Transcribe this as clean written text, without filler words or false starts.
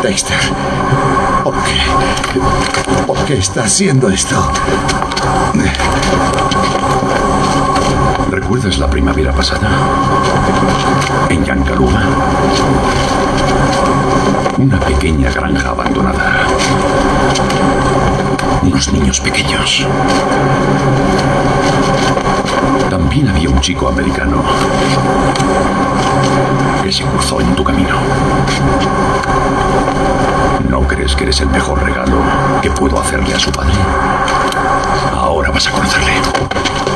Dexter, ¿por qué? ¿Por qué está haciendo esto? ¿Recuerdas la primavera pasada? En Yankaluma. Una pequeña granja abandonada. Unos niños pequeños. También había un chico americano que se cruzó en tu camino. ¿No crees que eres el mejor regalo que puedo hacerle a su padre? Ahora vas a conocerle.